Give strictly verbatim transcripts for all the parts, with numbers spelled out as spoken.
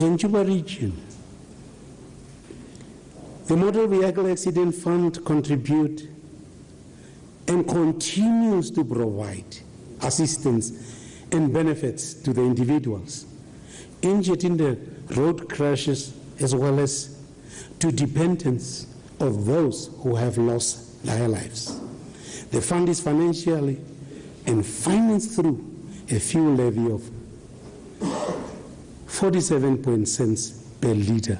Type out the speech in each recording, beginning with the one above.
In Juba region, the Motor Vehicle Accident Fund contributes and continues to provide assistance and benefits to the individuals injured in the road crashes, as well as to dependents of those who have lost their lives. The fund is financially and financed through a fuel levy of forty-seven cents per litre.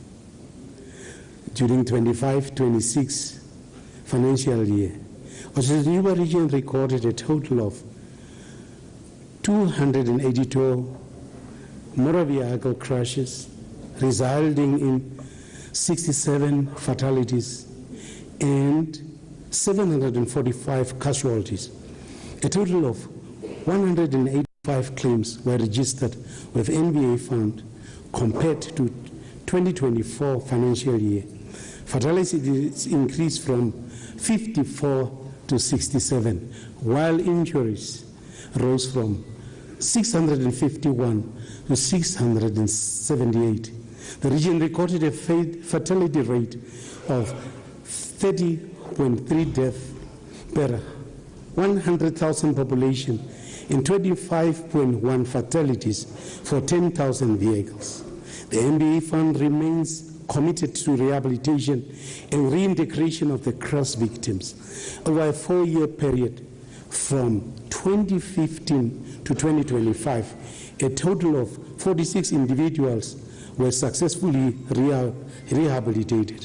During twenty-five twenty-six financial year, the Juba region recorded a total of two hundred eighty-two motor vehicle crashes, resulting in sixty-seven fatalities and seven hundred forty-five casualties. A total of one hundred eighty-five claims were registered with N V A fund compared to twenty twenty-four financial year. Fatalities increased from fifty-four to sixty-seven, while injuries rose from six hundred fifty-one to six hundred seventy-eight. The region recorded a fatality rate of thirty point three deaths per one hundred thousand population and twenty-five point one fatalities for ten thousand vehicles. The N V A fund remains committed to rehabilitation and reintegration of the crash victims over a four-year period from twenty fifteen to twenty twenty-five. A total of forty-six individuals were successfully reha rehabilitated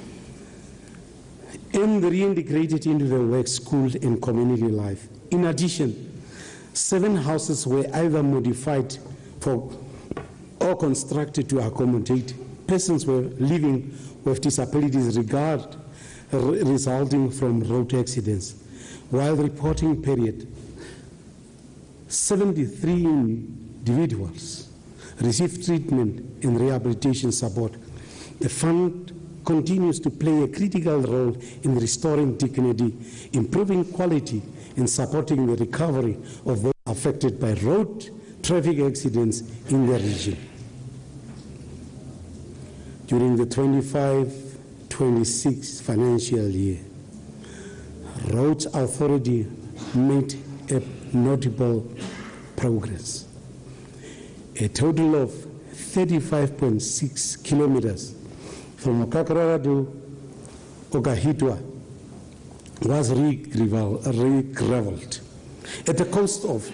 and reintegrated into the work, school, and community life. In addition, seven houses were either modified for or constructed to accommodate persons were living with disabilities regard, re resulting from road accidents. While reporting period, seventy-three individuals received treatment and rehabilitation support. The fund continues to play a critical role in restoring dignity, improving quality, and supporting the recovery of those affected by road traffic accidents in the region. During the twenty-five twenty-six financial year, Roads Authority made a notable progress. A total of thirty-five point six kilometers from Okakarara to Okahitwa was re-gravelled at a cost of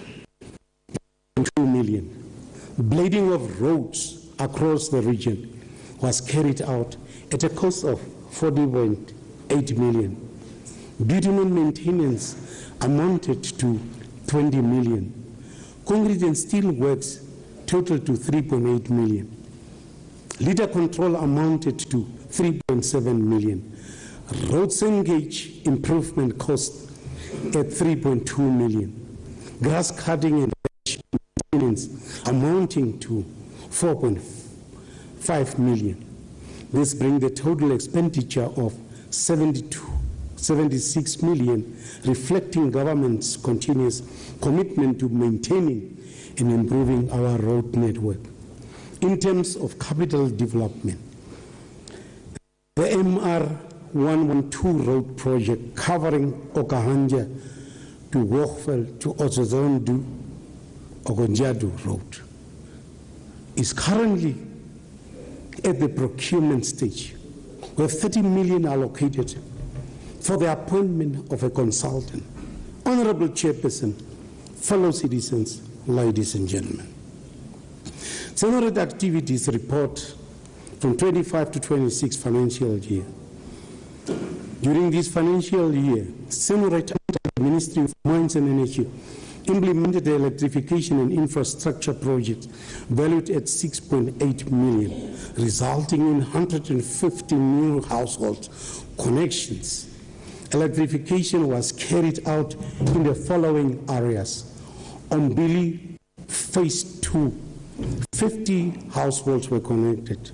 two million. Blading of roads across the region was carried out at a cost of forty point eight million. Bitumen maintenance amounted to twenty million. Concrete and steel works totaled to three point eight million. Litter control amounted to three point seven million. Road engage improvement cost at three point two million. Grass cutting and maintenance amounting to four point five million. This brings the total expenditure of seventy-two, seventy-six million, reflecting government's continuous commitment to maintaining and improving our road network. In terms of capital development, the M R one twelve road project covering Okahanja to Wochfel to Ozozondo Ogonjadu Road is currently at the procurement stage, with thirty million allocated for the appointment of a consultant. Honorable Chairperson, fellow citizens, ladies and gentlemen, Senated Activities Report from twenty-five to twenty-six financial year. During this financial year, Senated Ministry of Mines and Energy implemented the electrification and infrastructure projects valued at six point eight million, resulting in one hundred fifty new household connections. Electrification was carried out in the following areas. Ombili Phase two, fifty households were connected.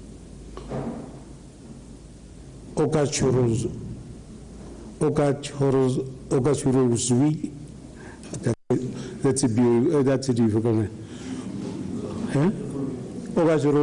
Okachuruz, Okachuruz, Okachuruzui, that's a beautiful, that's a difficult name. Huh? Okazi Road